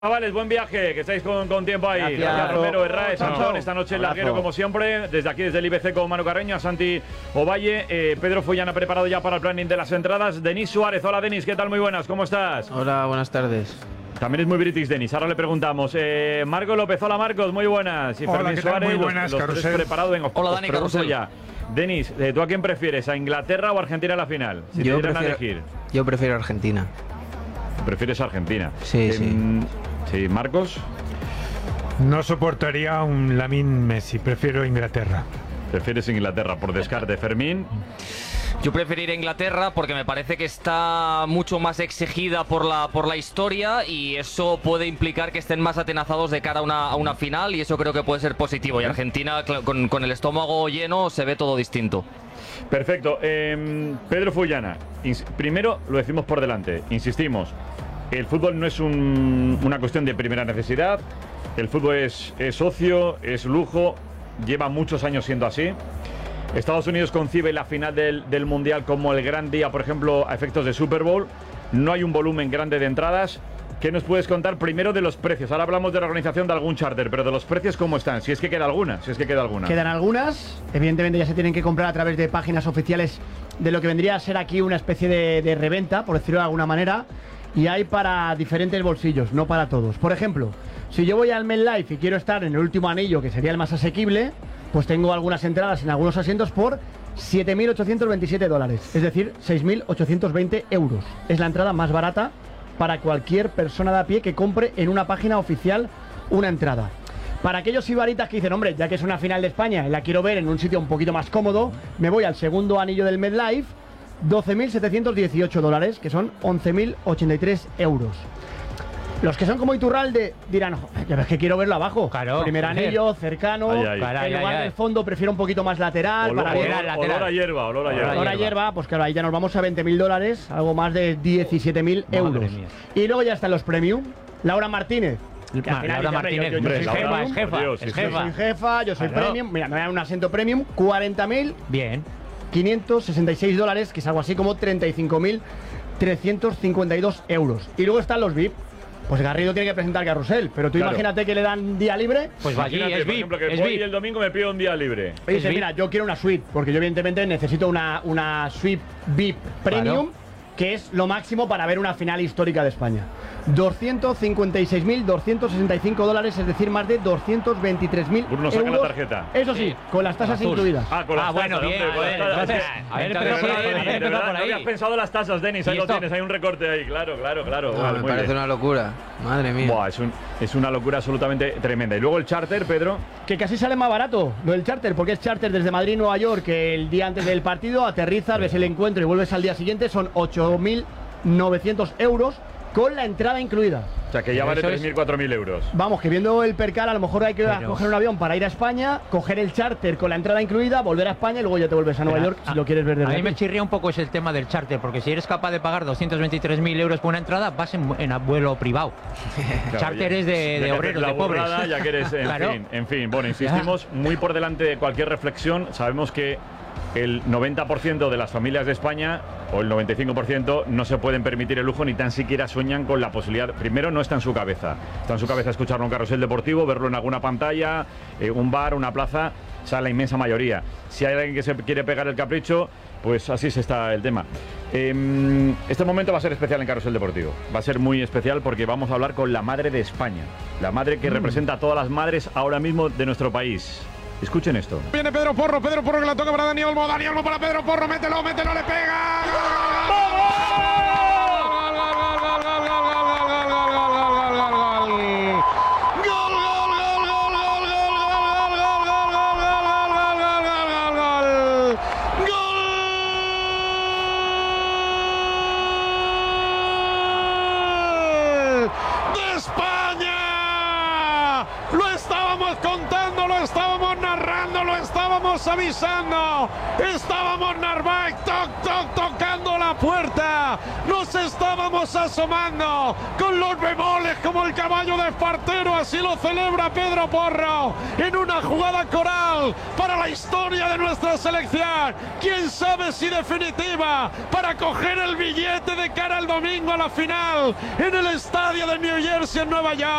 Chavales, buen viaje, que estáis con tiempo ahí. Gracias, Romero, Herrera, Sansón, esta noche el larguero como siempre, desde aquí, desde el IBC con Manu Carreño, a Santi Ovalle, Pedro Follana preparado ya para el planning de las entradas, Denis Suárez, hola Denis, ¿qué tal? Muy buenas, ¿cómo estás? Hola, buenas tardes. También es muy british Denis, ahora le preguntamos, Marcos López, hola Marcos, muy buenas. Y hola, Fermín ¿qué tal? Suárez, Muy buenas, los tres preparados. Venga, hola Dani, Carrusel. Ya. Denis, ¿tú a quién prefieres, a Inglaterra o Argentina en la final? Si te dieran a elegir. Yo prefiero Argentina. ¿Prefieres Argentina? Sí, sí. Sí, Marcos. No soportaría un Lamine Messi, prefiero Inglaterra. Prefieres Inglaterra por descarte, Fermín. Yo preferiría Inglaterra porque me parece que está mucho más exigida por la historia y eso puede implicar que estén más atenazados de cara a una final y eso creo que puede ser positivo. Y Argentina con el estómago lleno se ve todo distinto. Perfecto. Pedro Follana, primero lo decimos por delante, insistimos, el fútbol no es una cuestión de primera necesidad, el fútbol es ocio, es lujo, lleva muchos años siendo así. Estados Unidos concibe la final del Mundial como el gran día, por ejemplo, a efectos de Super Bowl. No hay un volumen grande de entradas. ¿Qué nos puedes contar primero de los precios? Ahora hablamos de la organización de algún charter, pero de los precios, ¿cómo están? Si es que queda alguna, Quedan algunas, evidentemente ya se tienen que comprar a través de páginas oficiales de lo que vendría a ser aquí una especie de reventa, por decirlo de alguna manera, y hay para diferentes bolsillos, no para todos. Por ejemplo, si yo voy al MetLife y quiero estar en el último anillo, que sería el más asequible, pues tengo algunas entradas en algunos asientos por $7.827, es decir, 6.820 euros. Es la entrada más barata para cualquier persona de a pie que compre en una página oficial una entrada. Para aquellos ibaritas que dicen, hombre, ya que es una final de España y la quiero ver en un sitio un poquito más cómodo, me voy al segundo anillo del MetLife, $12.718, que son 11.083 euros. Los que son como Iturralde dirán, ya ves que quiero verlo abajo. Claro, primer anillo, cercano. En lugar del fondo prefiero un poquito más lateral. Olor a hierba. Olor a hierba, pues claro, ahí ya nos vamos a $20, algo más de 17.000 euros. Y luego ya están los premium. Laura Martínez. Laura Martínez, es jefa, yo soy premium. Mira, me dan un asiento premium, 40.000. Bien. $566, que es algo así como 35.352 euros. Y luego están los VIP. Pues Garrido tiene que presentar Carrusel, pero tú imagínate que le dan día libre. Pues va allí, es por VIP. ejemplo, que Es voy VIP. y el domingo me pido un día libre. Y dice, mira, yo quiero una suite, porque yo evidentemente necesito una suite VIP Premium, que es lo máximo para ver una final histórica de España. $256.265, es decir, más de 223.000 Bruno, euros. saca la tarjeta. Eso sí, con las tasas incluidas. Con las bueno, tasas, bien. hombre, con las tasas. Entonces, De verdad, no habías pensado las tasas, Denis, ahí lo tienes, hay un recorte ahí, claro. Me parece una locura. Madre mía. Buah, es una locura absolutamente tremenda. Y luego el charter, Pedro. Que casi sale más barato lo del charter, porque es charter desde Madrid, Nueva York, que el día antes del partido aterrizas, ves el encuentro y vuelves al día siguiente, son 8.900 euros con la entrada incluida. O sea, que ya vale 3.000, 4.000 euros. Vamos, que viendo el percal, a lo mejor hay que coger un avión para ir a España, coger el charter con la entrada incluida, volver a España y luego ya te vuelves a Nueva York si lo quieres ver desde A mí me aquí. chirría un poco ese el tema del charter, porque si eres capaz de pagar 223.000 euros por una entrada, vas en vuelo privado. Claro, Charter ya- es de ya obreros, la de pobres. burrada, ya que eres, en fin. Bueno, insistimos, muy por delante de cualquier reflexión. Sabemos que el 90% de las familias de España, o el 95%, no se pueden permitir el lujo ni tan siquiera sueñan con la posibilidad. Primero, no está en su cabeza. Está en su cabeza escucharlo en un carrusel deportivo, verlo en alguna pantalla, un bar, una plaza, o sea, la inmensa mayoría. Si hay alguien que se quiere pegar el capricho, pues así se está el tema. Este momento va a ser especial en Carrusel Deportivo. Va a ser muy especial porque vamos a hablar con la madre de España. La madre que representa a todas las madres ahora mismo de nuestro país. Escuchen esto. Viene Pedro Porro que la toca para Dani Olmo para Pedro Porro, mételo, le pega. ¡De España! Lo estábamos contando, lo estábamos narrando, lo estábamos estábamos avisando, estábamos Narváez, tocando la puerta, nos estábamos asomando con los bemoles como el caballo de Espartero, así lo celebra Pedro Porro en una jugada coral para la historia de nuestra selección. Quién sabe si definitiva para coger el billete de cara al domingo a la final en el estadio de New Jersey en Nueva York.